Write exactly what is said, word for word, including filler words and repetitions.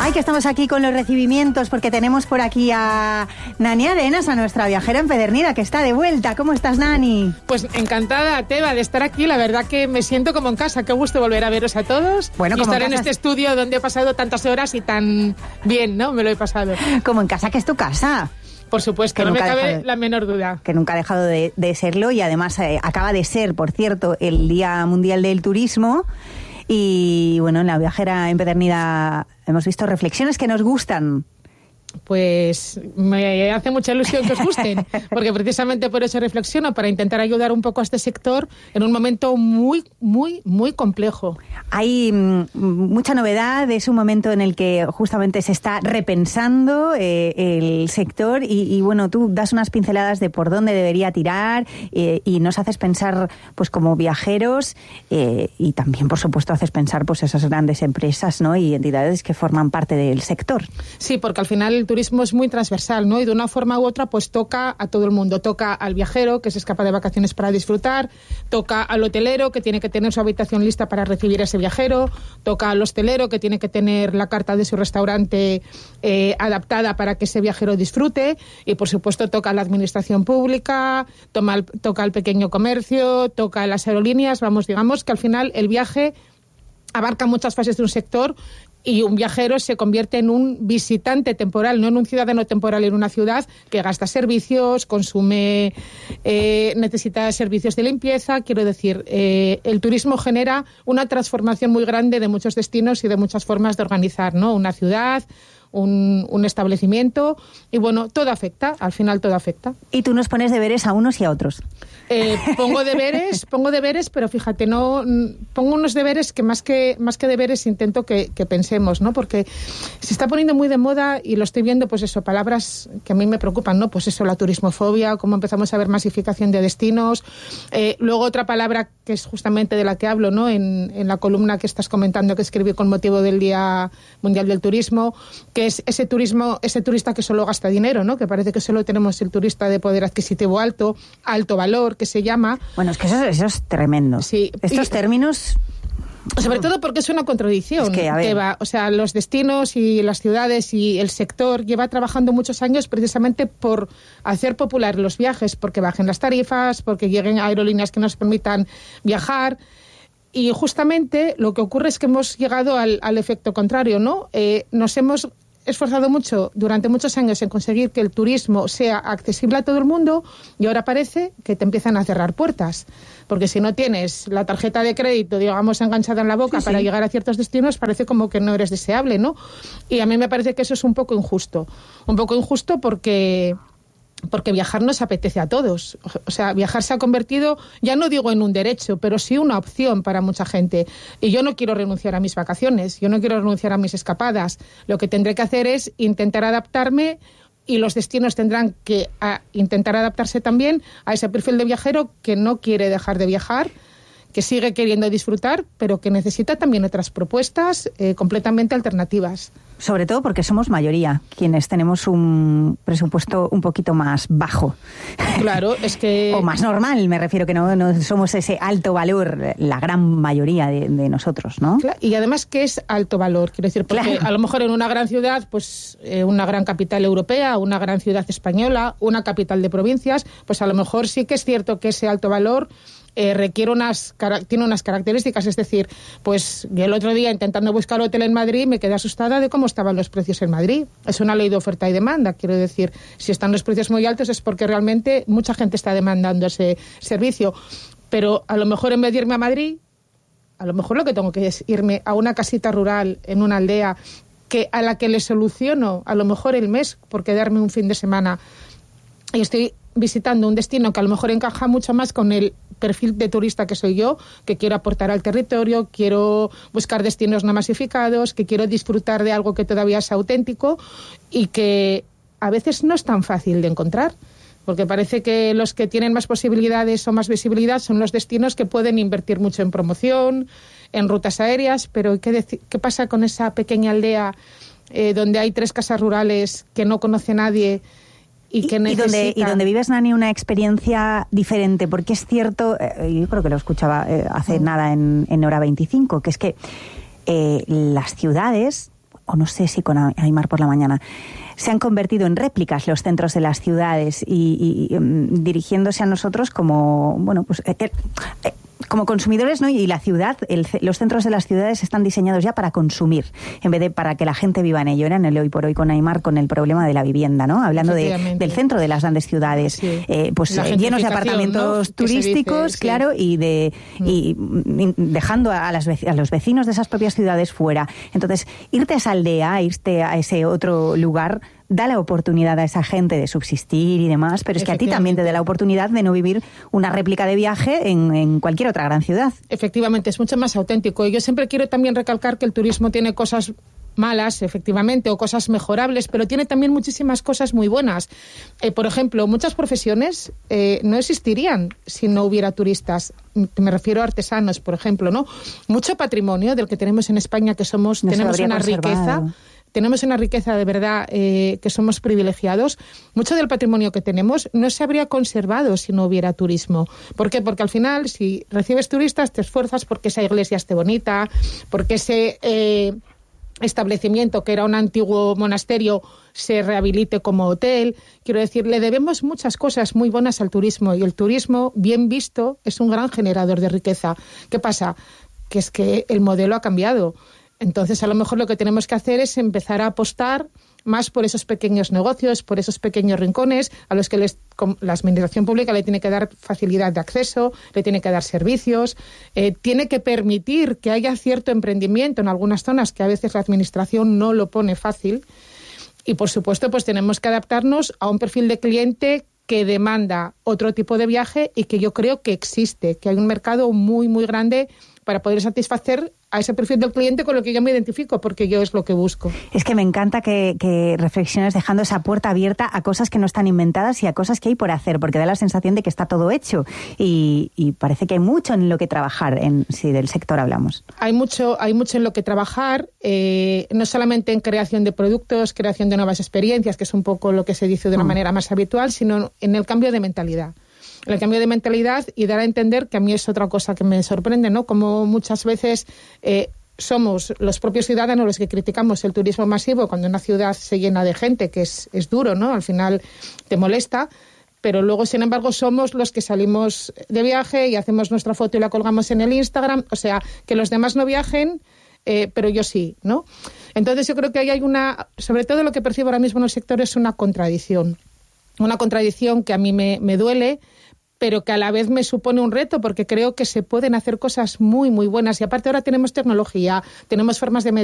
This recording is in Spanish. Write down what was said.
Ay, que estamos aquí con los recibimientos porque tenemos por aquí a Nani Arenas, a nuestra viajera empedernida que está de vuelta. ¿Cómo estás, Nani? Pues encantada, Teba, de estar aquí. La verdad que me siento como en casa. Qué gusto volver a veros a todos. Bueno, y como estar en, en este estudio donde he pasado tantas horas y tan bien, ¿no? Me lo he pasado. Como en casa, que es tu casa. Por supuesto, no me cabe dejado, la menor duda. Que nunca ha dejado de, de serlo y además eh, acaba de ser, por cierto, el Día Mundial del Turismo. Y bueno, en la viajera empedernida hemos visto reflexiones que nos gustan. Pues me hace mucha ilusión que os gusten, porque precisamente por eso reflexiono, para intentar ayudar un poco a este sector en un momento muy, muy, muy complejo. Hay mm, mucha novedad, es un momento en el que justamente se está repensando eh, el sector y, y bueno, tú das unas pinceladas de por dónde debería tirar eh, y nos haces pensar pues como viajeros eh, y también, por supuesto, haces pensar pues esas grandes empresas, ¿no? Y entidades que forman parte del sector. Sí, porque al final el turismo es muy transversal, ¿no? Y de una forma u otra, pues toca a todo el mundo. Toca al viajero, que se escapa de vacaciones para disfrutar. Toca al hotelero, que tiene que tener su habitación lista para recibir a ese viajero. Toca al hostelero, que tiene que tener la carta de su restaurante eh, adaptada para que ese viajero disfrute. Y, por supuesto, toca a la administración pública, toma el, toca al pequeño comercio, toca a las aerolíneas. Vamos, digamos que al final el viaje abarca muchas fases de un sector. Y un viajero se convierte en un visitante temporal, no en un ciudadano temporal en una ciudad que gasta servicios, consume, eh, necesita servicios de limpieza. Quiero decir, eh, el turismo genera una transformación muy grande de muchos destinos y de muchas formas de organizar, ¿no? Una ciudad, un, un establecimiento, y bueno, todo afecta, al final todo afecta. Y tú nos pones deberes a unos y a otros. Eh, pongo deberes, pongo deberes, pero fíjate, no pongo unos deberes que más que más que deberes intento que, que pensemos, ¿no? Porque se está poniendo muy de moda y lo estoy viendo, pues eso, palabras que a mí me preocupan, ¿no? Pues eso, la turismofobia, cómo empezamos a ver masificación de destinos. Eh, luego otra palabra que es justamente de la que hablo, ¿no? En, en la columna que estás comentando que escribí con motivo del Día Mundial del Turismo, que es ese turismo, ese turista que solo gasta dinero, ¿no? Que parece que solo tenemos el turista de poder adquisitivo alto, alto valor, que se llama. Bueno, es que eso, eso es tremendo. Sí. Estos y, términos... Sobre todo porque es una contradicción. Es que, a ver. Que va, o sea, los destinos y las ciudades y el sector lleva trabajando muchos años precisamente por hacer popular los viajes, porque bajen las tarifas, porque lleguen aerolíneas que nos permitan viajar. Y justamente lo que ocurre es que hemos llegado al, al efecto contrario, ¿no? Eh, nos hemos esforzado mucho durante muchos años en conseguir que el turismo sea accesible a todo el mundo y ahora parece que te empiezan a cerrar puertas, porque si no tienes la tarjeta de crédito, digamos, enganchada en la boca sí, para sí. llegar a ciertos destinos, parece como que no eres deseable, ¿no? Y a mí me parece que eso es un poco injusto, un poco injusto porque... porque viajar nos apetece a todos. O sea, viajar se ha convertido, ya no digo en un derecho, pero sí una opción para mucha gente. Y yo no quiero renunciar a mis vacaciones, yo no quiero renunciar a mis escapadas. Lo que tendré que hacer es intentar adaptarme y los destinos tendrán que a, intentar adaptarse también a ese perfil de viajero que no quiere dejar de viajar, que sigue queriendo disfrutar, pero que necesita también otras propuestas eh, completamente alternativas. Sobre todo porque somos mayoría, quienes tenemos un presupuesto un poquito más bajo. Claro, es que... o más normal, me refiero, que no, no somos ese alto valor, la gran mayoría de, de nosotros, ¿no? Claro, y además, ¿qué es alto valor? Quiero decir, porque claro. a lo mejor en una gran ciudad, pues eh, una gran capital europea, una gran ciudad española, una capital de provincias, pues a lo mejor sí que es cierto que ese alto valor... Eh, requiere unas, tiene unas características, es decir, pues yo el otro día intentando buscar hotel en Madrid me quedé asustada de cómo estaban los precios en Madrid. Es una ley de oferta y demanda, quiero decir, si están los precios muy altos es porque realmente mucha gente está demandando ese servicio, pero a lo mejor en vez de irme a Madrid, a lo mejor lo que tengo que es irme a una casita rural en una aldea que a la que le soluciono a lo mejor el mes por quedarme un fin de semana y estoy visitando un destino que a lo mejor encaja mucho más con el perfil de turista que soy yo, que quiero aportar al territorio, quiero buscar destinos no masificados, que quiero disfrutar de algo que todavía es auténtico y que a veces no es tan fácil de encontrar, porque parece que los que tienen más posibilidades o más visibilidad son los destinos que pueden invertir mucho en promoción, en rutas aéreas, pero ¿qué, dec- qué pasa con esa pequeña aldea eh, donde hay tres casas rurales que no conoce nadie? Y, que y, donde, y donde vives, Nani, una experiencia diferente, porque es cierto, eh, yo creo que lo escuchaba eh, hace mm. nada en, en Hora veinticinco, que es que eh, las ciudades o no sé si con Aimar por la mañana, se han convertido en réplicas los centros de las ciudades y, y, y dirigiéndose a nosotros como, bueno, pues eh, eh, como consumidores, ¿no? Y la ciudad, el, los centros de las ciudades están diseñados ya para consumir, en vez de para que la gente viva en ello. Era en el hoy por hoy con Aimar con el problema de la vivienda, ¿no? Hablando de, del centro de las grandes ciudades, sí. eh, pues eh, llenos de apartamentos, ¿no?, turísticos, dice, claro, sí. y de mm. y, y dejando a, las, a los vecinos de esas propias ciudades fuera. Entonces, irte a esa aldea, irte a ese otro lugar, da la oportunidad a esa gente de subsistir y demás, pero es que a ti también te da la oportunidad de no vivir una réplica de viaje en, en cualquier otra gran ciudad. Efectivamente, es mucho más auténtico. Y yo siempre quiero también recalcar que el turismo tiene cosas malas, efectivamente, o cosas mejorables, pero tiene también muchísimas cosas muy buenas. Eh, por ejemplo, muchas profesiones eh, no existirían si no hubiera turistas. Me refiero a artesanos, por ejemplo, ¿no? Mucho patrimonio del que tenemos en España, que somos, no tenemos una riqueza... Tenemos una riqueza de verdad eh, que somos privilegiados. Mucho del patrimonio que tenemos no se habría conservado si no hubiera turismo. ¿Por qué? Porque al final, si recibes turistas, te esfuerzas porque esa iglesia esté bonita, porque ese eh, establecimiento, que era un antiguo monasterio, se rehabilite como hotel. Quiero decir, le debemos muchas cosas muy buenas al turismo, y el turismo, bien visto, es un gran generador de riqueza. ¿Qué pasa? Que es que el modelo ha cambiado. Entonces, a lo mejor lo que tenemos que hacer es empezar a apostar más por esos pequeños negocios, por esos pequeños rincones a los que les, la administración pública le tiene que dar facilidad de acceso, le tiene que dar servicios, eh, tiene que permitir que haya cierto emprendimiento en algunas zonas que a veces la administración no lo pone fácil. Y, por supuesto, pues tenemos que adaptarnos a un perfil de cliente que demanda otro tipo de viaje y que yo creo que existe, que hay un mercado muy, muy grande para poder satisfacer a ese perfil del cliente con lo que yo me identifico, porque yo es lo que busco. Es que me encanta que, que reflexiones dejando esa puerta abierta a cosas que no están inventadas y a cosas que hay por hacer, porque da la sensación de que está todo hecho y, y parece que hay mucho en lo que trabajar, en, si del sector hablamos. Hay mucho, hay mucho en lo que trabajar, eh, no solamente en creación de productos, creación de nuevas experiencias, que es un poco lo que se dice de una mm. manera más habitual, sino en el cambio de mentalidad. El cambio de mentalidad y dar a entender, que a mí es otra cosa que me sorprende, ¿no? Como muchas veces eh, somos los propios ciudadanos los que criticamos el turismo masivo cuando una ciudad se llena de gente, que es, es duro, ¿no? Al final te molesta, pero luego, sin embargo, somos los que salimos de viaje y hacemos nuestra foto y la colgamos en el Instagram. O sea, que los demás no viajen, eh, pero yo sí, ¿no? Entonces yo creo que ahí hay una... Sobre todo lo que percibo ahora mismo en el sector es una contradicción. Una contradicción que a mí me, me duele, pero que a la vez me supone un reto, porque creo que se pueden hacer cosas muy, muy buenas. Y aparte ahora tenemos tecnología, tenemos formas de medir